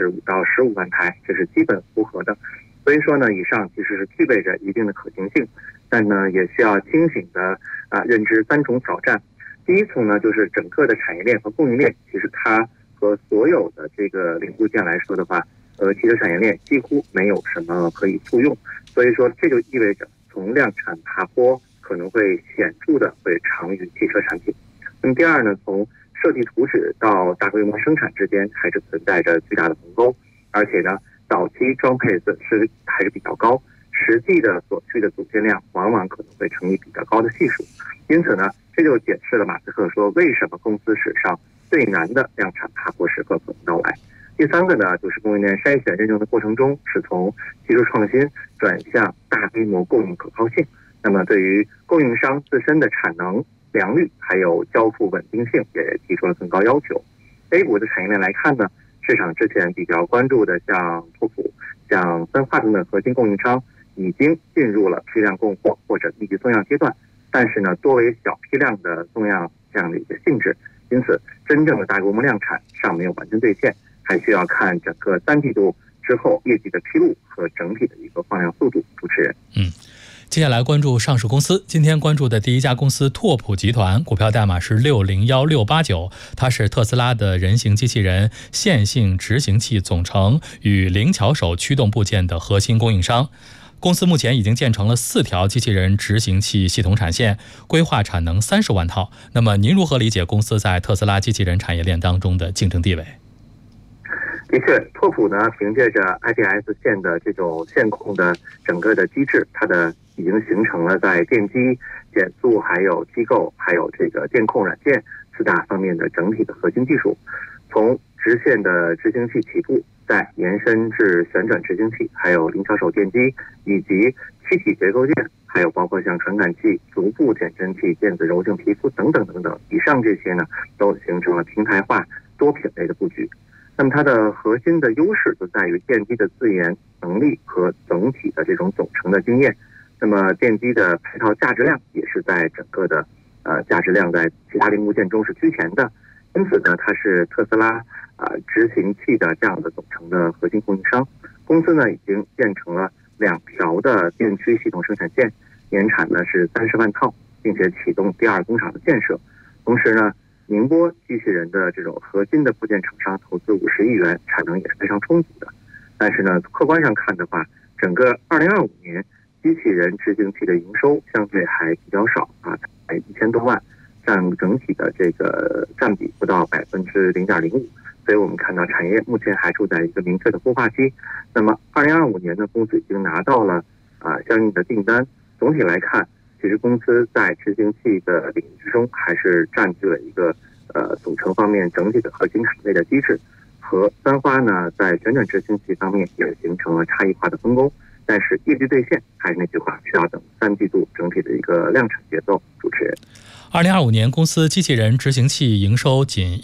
是5到15万台，这是基本符合的。所以说呢，以上其实是具备着一定的可行性，但呢也需要清醒的认知3重挑战。第一重呢，就是整个的产业链和供应链，其实它和所有的这个零部件来说的话，汽车产业链几乎没有什么可以复用，所以说这就意味着从量产爬坡可能会显著的会长于汽车产品。那么第二呢，从设计图纸到大规模生产之间还是存在着巨大的鸿沟，而且呢，早期装配还是比较高，实际的所需的组件量往往可能会乘以比较高的系数。因此呢，这就解释了马斯克说为什么公司史上最难的量产爬坡时刻可能到来。第三个呢，就是供应链筛选认证的过程中，是从技术创新转向大规模供应可靠性。那么对于供应商自身的产能、良率还有交付稳定性也提出了更高要求。A 股的产业链来看呢，市场之前比较关注的像拓普、像三化等等核心供应商已经进入了批量供货或者密集送样阶段，但是呢，多为小批量的送样这样的一个性质，因此真正的大规模量产尚没有完全兑现，还需要看整个3季度之后业绩的披露和整体的一个放量速度。主持人， 接下来关注上市公司。今天关注的第一家公司拓普集团，股票代码是601689，它是特斯拉的人形机器人线性执行器总成与灵巧手驱动部件的核心供应商。公司目前已经建成了4条机器人执行器系统产线，规划产能30万套。那么您如何理解公司在特斯拉机器人产业链当中的竞争地位？ 的确，拓普呢凭借着 IPS 线的这种线控的整个的机制，它已经形成了在电机、减速、还有机构、还有这个电控软件4大方面的整体的核心技术。从直线的执行器起步，再延伸至旋转执行器，还有灵巧手电机，以及气体结构件，还有包括像传感器、足部减震器、电子柔性皮肤等等等等，以上这些呢都形成了平台化多品类的布局。那么它的核心的优势就在于电机的自研能力和总体的这种总成的经验。那么电机的配套价值量也是在整个的价值量在其他零部件中是居前的。因此呢，它是特斯拉执行器的这样的总成的核心供应商。公司呢已经建成了2条的电驱系统生产线，年产呢是30万套，并且启动第2工厂的建设。同时呢，宁波机器人的这种核心的部件厂商投资50亿元，产能也是非常充足的。但是呢，客观上看的话，整个2025年机器人执行器的营收相对还比较少才1000多万，占整体的这个占比不到0.05%，所以我们看到产业目前还处在一个明确的孵化期。那么2025年呢，公司已经拿到了相应的订单。总体来看，其实公司在执行器的领域之中还是占据了一个组成方面整体的核心储备的机制，和三花呢在旋转执行器方面也形成了差异化的分工。但是业绩兑现还是那句话，需要等3季度整体的一个量产节奏。主持人 ，2025年公司机器人执行器营收仅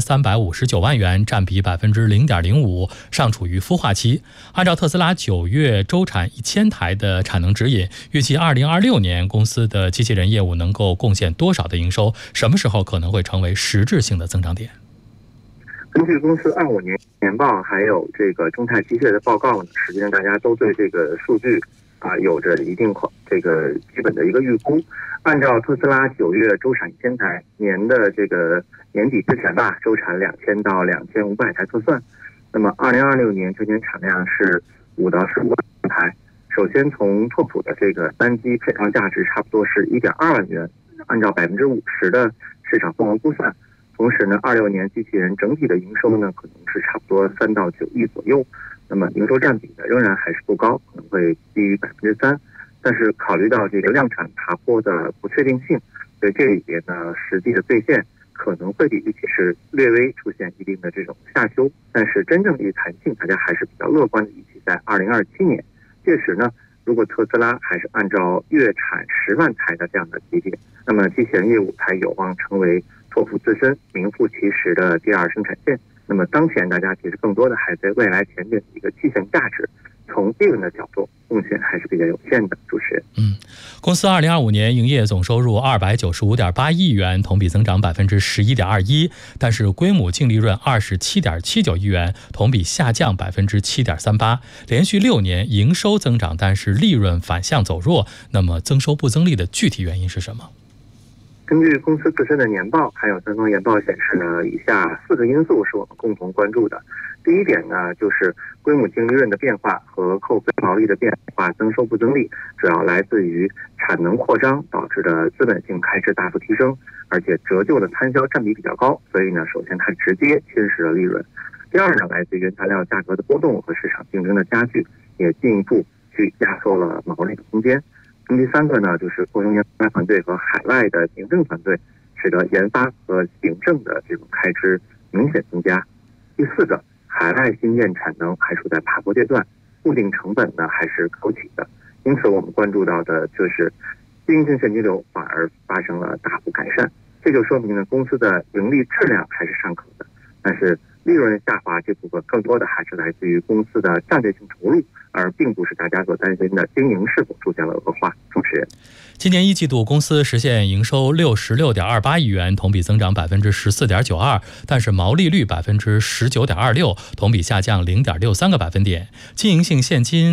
1359万元，占比0.05%，尚处于孵化期。按照特斯拉9月周产1000台的产能指引，预计2026年公司的机器人业务能够贡献多少的营收？什么时候可能会成为实质性的增长点？ 根据公司25年年报还有这个中泰机械的报告呢，实际上大家都对这个数据有着一定这个基本的一个预估。按照特斯拉9月周产1000台，年的这个年底之前周产2000到2500台测算。那么2026年全年产量是5到15万台。首先从拓普的这个单机配套价值差不多是1.2万元，按照50%的市场份额估算。同时呢，26年机器人整体的营收呢可能是差不多3到9亿左右。那么营收占比呢仍然还是不高，可能会低于3%。但是考虑到这个量产爬坡的不确定性，所以这里边呢实际的兑现可能会比预期是略微出现一定的这种下修。但是真正的一个弹性，大家还是比较乐观的预期在2027年。届时呢，如果特斯拉还是按照月产10万台的这样的级别，那么机器人业务才有望成为拓普自身名副其实的第2生产线。那么当前大家其实更多的还在未来前景的一个期权价值。从利润的角度， 贡献还是比较有限的。主持人， 公司2025年营业总收入295.8亿元，同比增长11.21%，但是归母净利润27.79亿元，同比下降7.38%，连续6年营收增长，但是利润反向走弱。那么增收不增利的具体原因是什么？ 根据公司自身的年报，还有三方研报显示呢，以下4个因素是我们共同关注的。第一点呢，就是归母净利润的变化和扣非毛利的变化，增收不增利，主要来自于产能扩张导致的资本性开支大幅提升，而且折旧的摊销占比比较高，所以呢，首先它直接侵蚀了利润。第二呢，来自于原材料价格的波动和市场竞争的加剧，也进一步去压缩了毛利的空间。第三个呢，就是雇佣研发团队和海外的行政团队，使得研发和行政的这种开支明显增加。第四个，海外新建产能还处在爬坡阶段，固定成本呢还是高企的，因此我们关注到的就是经营性现金流反而发生了大幅改善，这就说明呢公司的盈利质量还是尚可的，但是利润下滑这部分更多的还是来自于公司的战略性投入，而并不是大家所担心的经营是否出现了恶化。主持人， 今年1季度公司实现营收66.28亿元，同比增长14.92%，但是毛利率19.26%，同比下降0.63个百分点。经营性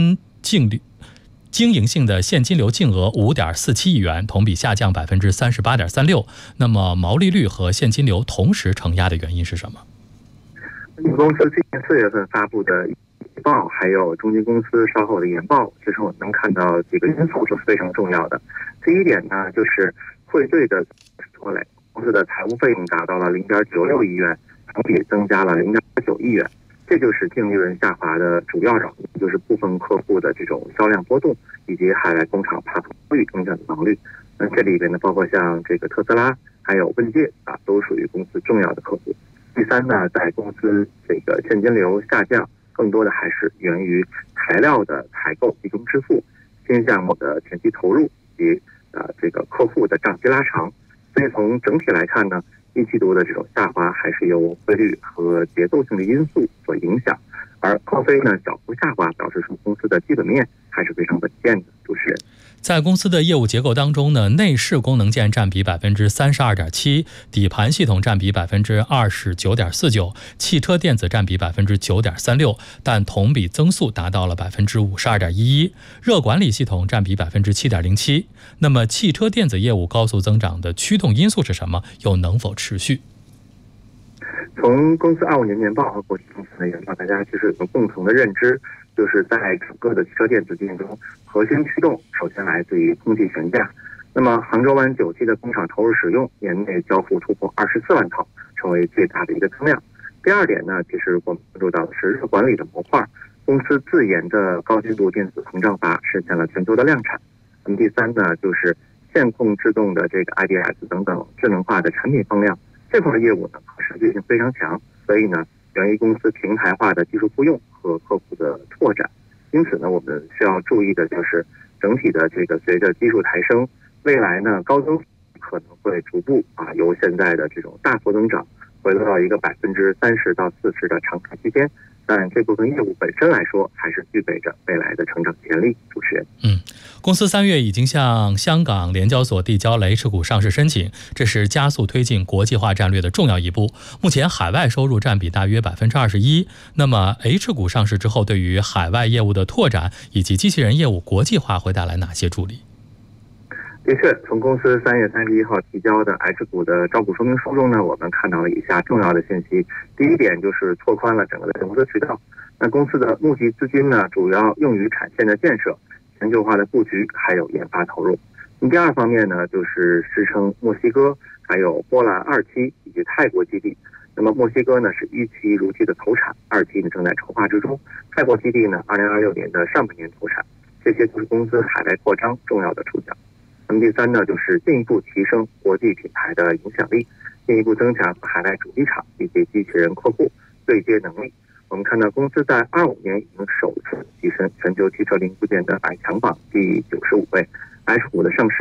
的现金流净额5.47亿元，同比下降38.36%。那么毛利率和现金流同时承压的原因是什么？ 公司今年4月份发布的季报，还有中金公司稍后的研报，其实我们能看到几个因素是非常重要的。第一点呢，就是汇兑的拖累，公司的财务费用达到了0.96亿元，同比增加了0.9亿元，这就是净利润下滑的主要扰因，就是部分客户的这种销量波动，以及海外工厂爬坡率影响的毛利。那这里边呢，包括像这个特斯拉，还有问界都属于公司重要的客户。第三呢，在公司这个现金流下降，更多的还是源于材料的采购集中支付、新项目的前期投入以及这个客户的账期拉长。所以从整体来看呢，1季度的这种下滑还是由汇率和节奏性的因素所影响，而扣非呢小幅下滑，表示出公司的基本面还是非常稳健的。主持人， 在公司的业务结构当中呢，内饰功能件占比32.7%，底盘系统占比29.49%，汽车电子占比9.36%，但同比增速达到了52.11%，热管理系统占比7.07%。那么汽车电子业务高速增长的驱动因素是什么？又能否持续？ 从公司25年年报和过去公司的研报，大家其实有个共同的认知，就是在整个的汽车电子竞争中，核心驱动首先来自于空气悬架。那么杭州湾9期的工厂投入使用，年内交付突破24万套，成为最大的一个增量。第二点呢，其实我们关注到的是热管理的模块，公司自研的高精度电子膨胀阀实现了全球的量产。那么第三呢，就是线控制动的这个 IDS 等等智能化的产品放量，这块业务呢可持续性非常强，所以呢源于公司平台化的技术复用和客户的拓展。因此呢，我们需要注意的就是整体的这个随着基数抬升，未来呢高增可能会逐步由现在的这种大幅增长回落到一个30%到40%的常态区间，但这部分业务本身来说还是具备着未来的成长潜力。主持人， 公司3月已经向香港联交所递交了 H 股上市申请，这是加速推进国际化战略的重要一步。目前海外收入占比大约21%。那么 H 股上市之后，对于海外业务的拓展以及机器人业务国际化会带来哪些助力？ 的确，从公司3月31号提交的 H 股的招股说明书中呢，我们看到了以下重要的信息。第一点就是拓宽了整个的融资渠道。那公司的募集资金呢，主要用于产线的建设、全球化的布局，还有研发投入。第二方面呢，就是师承墨西哥、还有波兰2期以及泰国基地。那么墨西哥呢是1期如期的投产，2期呢正在筹划之中。泰国基地呢2026年的上半年投产，这些都是公司海外扩张重要的触角。那么第三呢，就是进一步提升国际品牌的影响力，进一步增强海外主机厂以及机器人客户对接能力。我们看到公司在25年已经首次跻身全球汽车零部件的百强榜第95位，H 股的上市呢，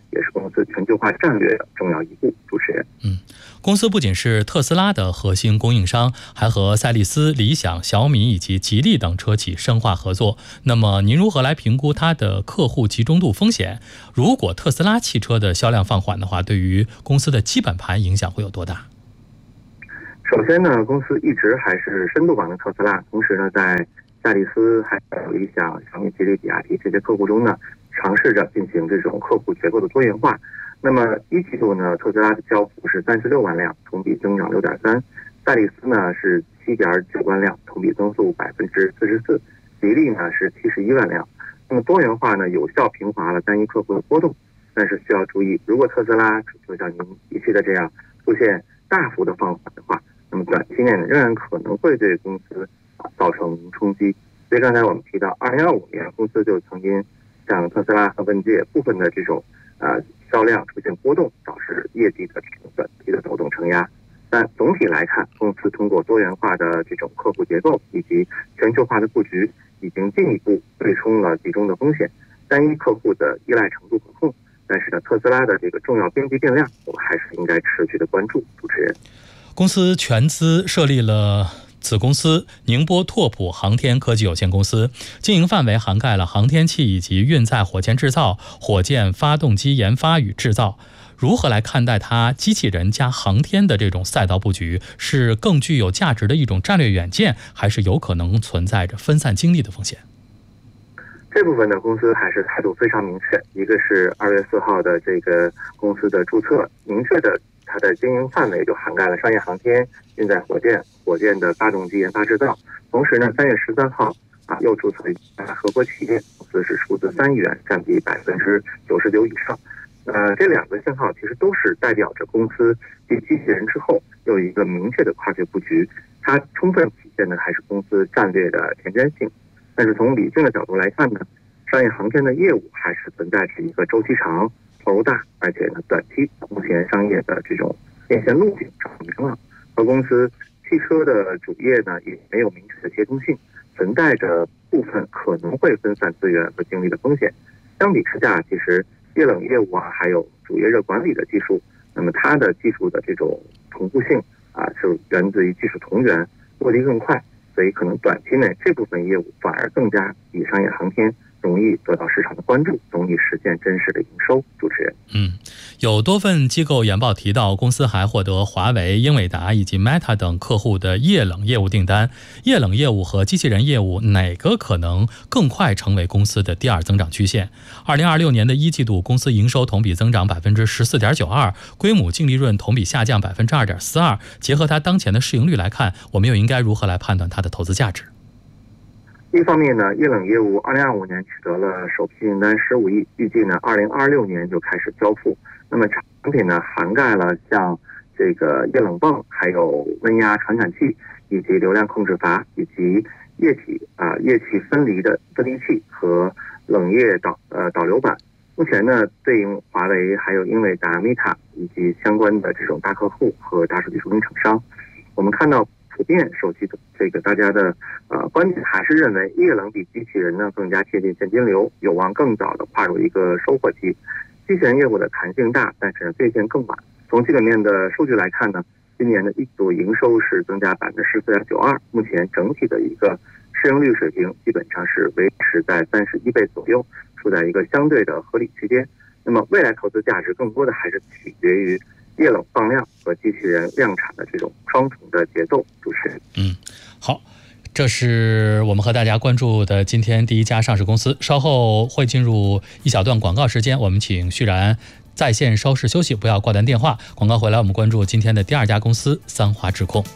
也是公司全球化战略的重要一步。主持人， 公司不仅是特斯拉的核心供应商，还和赛力斯、理想、小米以及吉利等车企深化合作。那么您如何来评估它的客户集中度风险？如果特斯拉汽车的销量放缓的话，对于公司的基本盘影响会有多大？ 首先呢，公司一直还是深度绑定特斯拉，同时呢，在赛力斯、还有理想、小米、吉利、比亚迪这些客户中呢，尝试着进行这种客户结构的多元化。那么一季度呢，特斯拉的交付是36万辆，同比增长6.3%；赛力斯呢是7.9万辆，同比增速44%；吉利呢是71万辆。那么多元化呢，有效平滑了单一客户的波动。但是需要注意，如果特斯拉就像您预期的这样出现大幅的放缓的话，那么短期内呢，仍然可能会对公司造成冲击。所以刚才我们提到，2025年公司就曾经像特斯拉和问界部分的这种销量出现波动，导致业绩的这种短期的抖动承压。但总体来看，公司通过多元化的这种客户结构以及全球化的布局，已经进一步对冲了集中的风险，单一客户的依赖程度可控。但是呢，特斯拉的这个重要边际变量，我们还是应该持续的关注。主持人， 公司全资设立了子公司宁波拓普航天科技有限公司，经营范围涵盖了航天器以及运载火箭制造、火箭发动机研发与制造。如何来看待它机器人加航天的这种赛道布局？是更具有价值的一种战略远见，还是有可能存在着分散精力的风险？ 这部分呢，公司还是态度非常明确。一个是2月4号的这个公司的注册，明确的它的经营范围就涵盖了商业航天、运载火箭、火箭的发动机研发制造。同时呢，3月13号又注册合伙企业，公司是出资3亿元，占比99%以上。这两个信号其实都是代表着公司继机器人之后有一个明确的跨界布局，它充分体现的还是公司战略的前瞻性。但是从理性的角度来看呢，商业航天的业务还是存在着一个周期长、投入大，而且呢短期目前商业的这种变现路径找不明朗，和公司汽车的主业呢也没有明确的协同性，存在着部分可能会分散资源和精力的风险。相比之下，其实液冷业务还有主液热管理的技术，那么它的技术的这种同步性是源自于技术同源，落地更快。所以可能短期内这部分业务反而更加比商业航天容易得到市场的关注，容易实现真实的营收。主持人， 有多份机构研报提到，公司还获得华为、英伟达以及 Meta 等客户的液冷业务订单。液冷业务和机器人业务哪个可能更快成为公司的第二增长曲线？2026年的一季度，公司营收同比增长14.92%，规模净利润同比下降2.42%。结合它当前的市盈率来看，我们又应该如何来判断它的投资价值？ 一方面呢，液冷业务2025年取得了首批订单15亿，预计呢2026年就开始交付。那么产品呢涵盖了像这个液冷泵，还有温压传感器，以及流量控制阀，以及液气分离器和冷液导流板。目前呢，对应华为、还有英伟达、Meta 以及相关的这种大客户和大数据输出厂商，我们看到普遍手机的这个大家的观点还是认为液冷比机器人呢更加贴近现金流，有望更早的跨入一个收获期。机器人业务的弹性大，但是兑现更晚。从基本面的数据来看呢，今年的一季度营收是增加14.92%，目前整体的一个市盈率水平基本上是维持在31倍左右，处在一个相对的合理区间。那么未来投资价值更多的还是取决于液冷放量和机器人量产的这种双重的节奏。主持人， 好，这是我们和大家关注的今天第一家上市公司。稍后会进入一小段广告时间，我们请旭然在线稍事休息，不要挂断电话。广告回来，我们关注今天的第二家公司三华智控。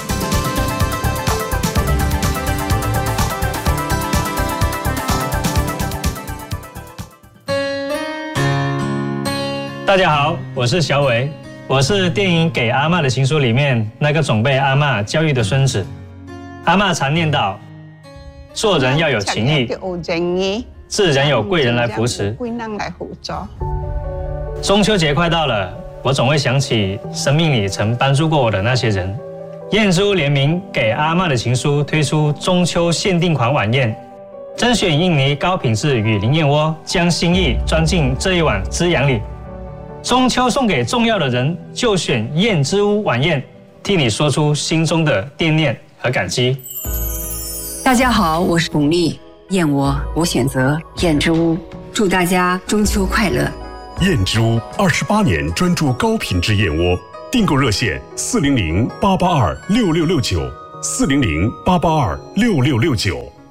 大家好，我是小伟，我是电影《给阿嬷的情书》里面那个总被阿嬷教育的孙子。阿嬷常念叨，做人要有情义，自然有贵人来扶持。中秋节快到了，我总会想起生命里曾帮助过我的那些人。燕珠联名《给阿嬷的情书》推出中秋限定款晚宴，甄选印尼高品质雨林燕窝，将心意装进这一碗滋养里。 中秋送给重要的人，就选燕之屋晚宴，替你说出心中的惦念和感激。 大家好，我是巩俐，燕窝我选择燕之屋，祝大家中秋快乐。 燕之屋28年专注高品质燕窝，订购热线400-882-6669，400-882-6669。